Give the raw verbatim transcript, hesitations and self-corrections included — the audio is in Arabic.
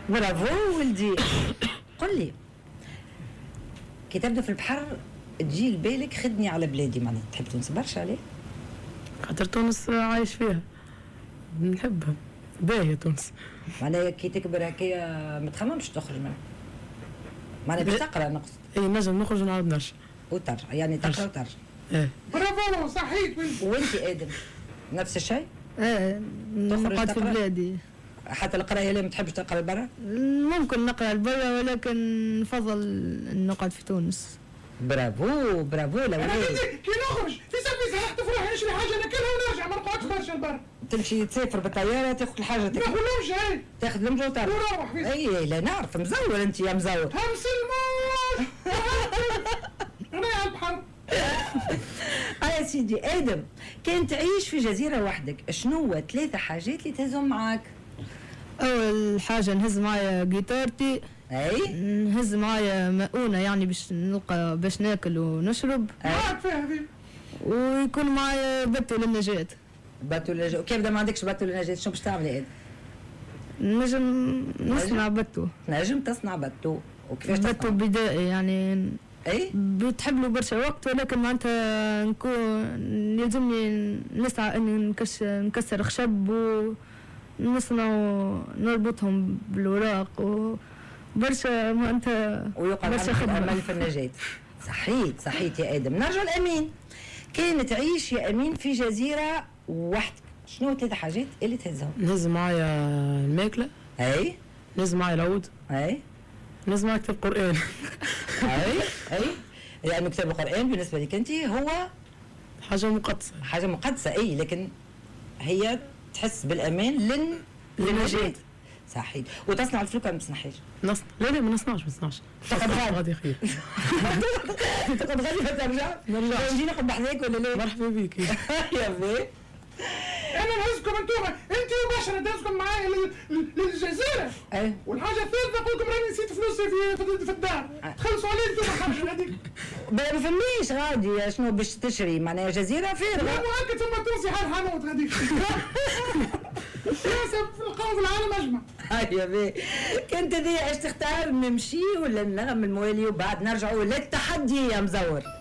برافو ولدي. قل لي كي تبدا في البحر تجي لبالك خدني على بلادي، معناتها تحب تونس برشا عليه؟ خاطر تونس عايش فيها نحبها، باهية تونس. معناها كي تكبر هكايا ما تخممش تخرج منها؟ معناها باش تقرا نقصد؟ اي نجم نخرج ونعاود نرجع. وترجع يعني تقرا وترجع. ايه برافو صحيت. وانت ادم نفس الشيء؟ ايه نقعد في بلادي. حتى القرايه اللي ما تحبش تقرا برا؟ ممكن نقرا لبرا ولكن نفضل نقعد في تونس. برافو برافو انا لولاد. كي نخرج في سبيس رحت نروح نشري حاجه ناكلها ونرجع، ما نقعدش برشا لبرا. تمشي تسافر بالطياره تاخذ الحاجه ما تاكل، ناكلهمش هاي تاخذ المجا وترجع. وروح في اي لا نعرف مزور انت يا مزور. همس الموج. انا على البحر. اه يا سيدي ادم، كان تعيش في جزيره وحدك، شنو ثلاثه حاجات اللي تهزهم معاك؟ اول حاجه نهز معايا جيتارتي، اي نهز معايا مؤونه يعني باش نلقى باش ناكل ونشرب، معاك فيها هذي. ويكون معايا بتو للنجاة. باتو للنجاة. وكيف ده ما عندكش باتو للنجاة شنو باش تعمل يا ادم؟ نجم نصنع بتو. نجم تصنع باتو. وكيفاش بتو تصنع؟ بدائي يعني اي بتحب له برشا وقت، ولكن معناتها نكون يلزمني نسعى اني نكش نكسر خشب ونصنع نربطهم بالوراق وبرشا معناتها ويقع برشا عندك خدمة. الامل في النجاة. صحيت صحيت يا ادم. نرجع لامين. كان تعيش يا امين في جزيره وحدك، شنو ثلاث حاجات اللي تهزهم؟ نهز معايا الماكلة، اي نهز معايا العود، اي نهز معايا كتاب قرآن. اي اي لانه كتاب القران بالنسبه لك انت هو حاجة مقدسة. حاجه مقدسه، اي لكن هي تحس بالامان لن للنجاة. صحيح. وتصنع الفلوس ولا ما تصنعهاش؟ نصنع. لا لا ما نصنعش ما نصنعش. تقعد غادي. غادي خير. تقعد غادي ما ترجع؟ نرجع. نجي ناخذ بحذاك ولا لا؟ مرحبا بك. يا بي. انا نهزكم انتوما انت وبشرة نهزكم معايا لل- للجزيره. اي والحاجه الثالثه نقول لكم راني نسيت فلوسي في في- في الدار. تخلصوا علي انتوما الحاجه هذيك. ما فهمنيش غادي شنو باش تشري معناها جزيره لا فارغه. مؤكد ثم تونسي حال حانوت هذيك. سياسه في القوم في العالم اجمع. هاي يا بي. كنت ذي ايش تختار، نمشي ولا نغم الموالي وبعد نرجعوا للتحدي يا مزور؟